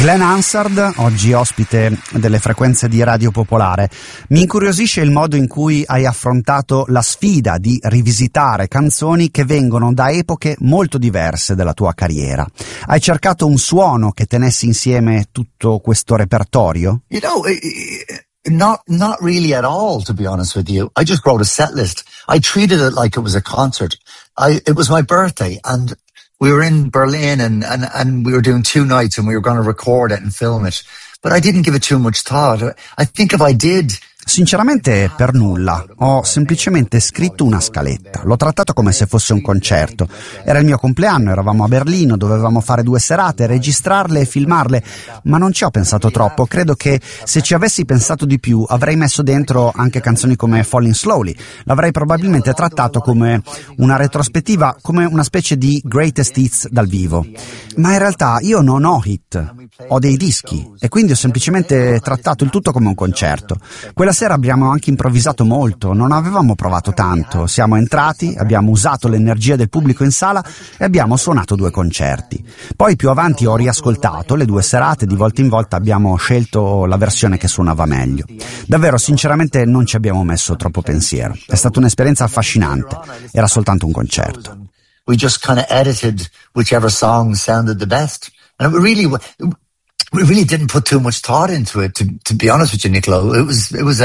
Glenn Hansard, oggi ospite delle frequenze di Radio Popolare. Mi incuriosisce il modo in cui hai affrontato la sfida di rivisitare canzoni che vengono da epoche molto diverse della tua carriera. Hai cercato un suono che tenesse insieme tutto questo repertorio? You know, not really at all, to be honest with you. I just wrote a set list. I treated it like it was a concert. It was my birthday, and we were in Berlin and we were doing 2 nights and we were going to record it and film it. But I didn't give it too much thought. I think if I did... Sinceramente per nulla, ho semplicemente scritto una scaletta, l'ho trattato come se fosse un concerto. Era il mio compleanno, eravamo a Berlino, dovevamo fare 2 serate, registrarle e filmarle, ma non ci ho pensato troppo. Credo che se ci avessi pensato di più avrei messo dentro anche canzoni come Falling Slowly, l'avrei probabilmente trattato come una retrospettiva, come una specie di greatest hits dal vivo. Ma in realtà io non ho hit, ho dei dischi e quindi ho semplicemente trattato il tutto come un concerto. Quella sera abbiamo anche improvvisato molto, non avevamo provato tanto, siamo entrati, abbiamo usato l'energia del pubblico in sala e abbiamo suonato 2 concerti. Poi più avanti ho riascoltato le 2 serate, di volta in volta abbiamo scelto la versione che suonava meglio. Davvero, sinceramente non ci abbiamo messo troppo pensiero, è stata un'esperienza affascinante, era soltanto un concerto. We just kind of edited whichever song sounded the best. And we really didn't put too much thought into it, to be honest with you, Niccolo. It was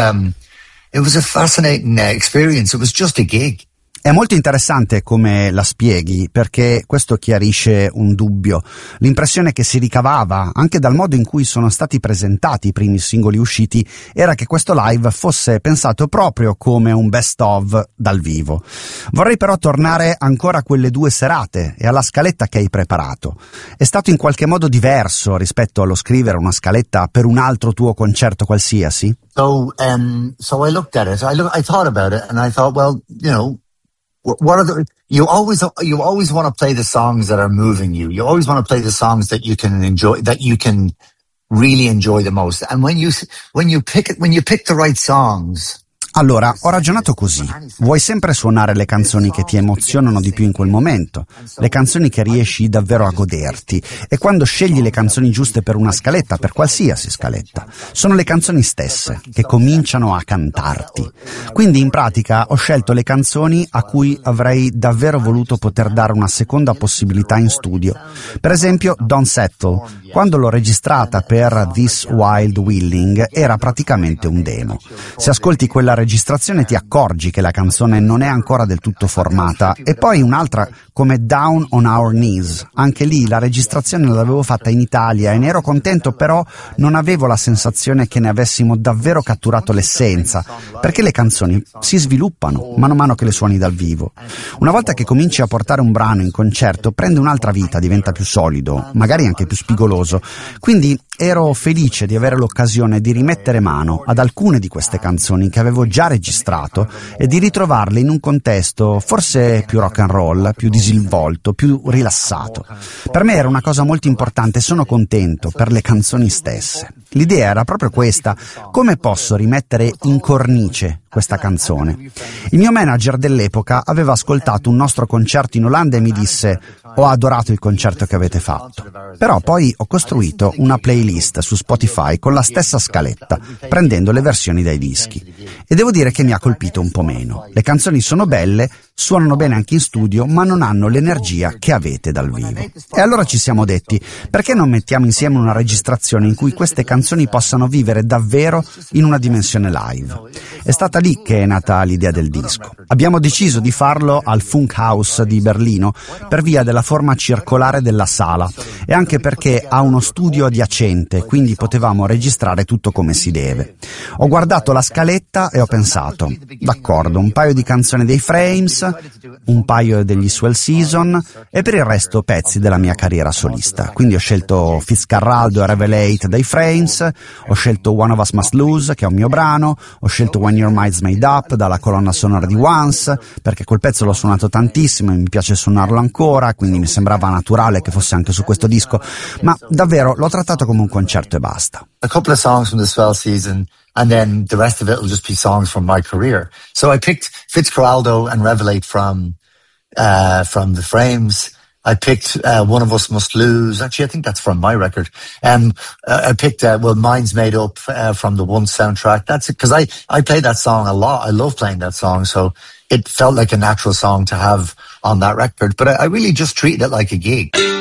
a fascinating experience. It was just a gig. È molto interessante come la spieghi, perché questo chiarisce un dubbio. L'impressione che si ricavava, anche dal modo in cui sono stati presentati i primi singoli usciti, era che questo live fosse pensato proprio come un best of dal vivo. Vorrei però tornare ancora a quelle 2 serate e alla scaletta che hai preparato. È stato in qualche modo diverso rispetto allo scrivere una scaletta per un altro tuo concerto qualsiasi? So I looked at it. I thought about it, and I thought, well, you know, what are you always want to play the songs that are moving you. You always want to play the songs that you can enjoy, that you can really enjoy the most. And when you pick the right songs. Allora, ho ragionato così. Vuoi sempre suonare le canzoni che ti emozionano di più in quel momento, le canzoni che riesci davvero a goderti. E quando scegli le canzoni giuste per una scaletta, per qualsiasi scaletta, sono le canzoni stesse che cominciano a cantarti. Quindi in pratica ho scelto le canzoni a cui avrei davvero voluto poter dare una seconda possibilità in studio. Per esempio Don't Settle, quando l'ho registrata per This Wild Willing era praticamente un demo. Se ascolti quella registrazione ti accorgi che la canzone non è ancora del tutto formata. E poi un'altra come Down on Our Knees, anche lì la registrazione l'avevo fatta in Italia e ne ero contento, però non avevo la sensazione che ne avessimo davvero catturato l'essenza, perché le canzoni si sviluppano man mano che le suoni dal vivo. Una volta che cominci a portare un brano in concerto prende un'altra vita, diventa più solido, magari anche più spigoloso. Quindi ero felice di avere l'occasione di rimettere mano ad alcune di queste canzoni che avevo già registrato e di ritrovarle in un contesto forse più rock and roll, più disinvolto, più rilassato. Per me era una cosa molto importante e sono contento per le canzoni stesse. L'idea era proprio questa: come posso rimettere in cornice questa canzone? Il mio manager dell'epoca aveva ascoltato un nostro concerto in Olanda e mi disse: ho adorato il concerto che avete fatto. Però poi ho costruito una playlist su Spotify con la stessa scaletta, prendendo le versioni dai dischi. E devo dire che mi ha colpito un po' meno. Le canzoni sono belle, suonano bene anche in studio, ma non hanno l'energia che avete dal vivo. E allora ci siamo detti: perché non mettiamo insieme una registrazione in cui queste canzoni possano vivere davvero in una dimensione live? È stata lì che è nata l'idea del disco. Abbiamo deciso di farlo al Funkhaus di Berlino per via della forma circolare della sala e anche perché ha uno studio adiacente, quindi potevamo registrare tutto come si deve. Ho guardato la scaletta e ho pensato: d'accordo, un paio di canzoni dei Frames, un paio degli Swell Season e per il resto pezzi della mia carriera solista. Quindi ho scelto Fitzcarraldo e Revelate dai Frames, ho scelto One of Us Must Lose, che è un mio brano, ho scelto When Your Mind's Made Up dalla colonna sonora di Once, perché quel pezzo l'ho suonato tantissimo e mi piace suonarlo ancora, quindi mi sembrava naturale che fosse anche su questo disco, ma davvero l'ho trattato come un concerto e basta. A couple of songs from the Swell Season, and then the rest of it will just be songs from my career. So I picked Fitzcarraldo and Revelate from the Frames, I picked One of Us Must Lose. Actually, I think that's from my record. I picked Minds Made Up from the One soundtrack. That's it, because I play that song a lot. I love playing that song, so it felt like a natural song to have on that record. But I really just treated it like a gig.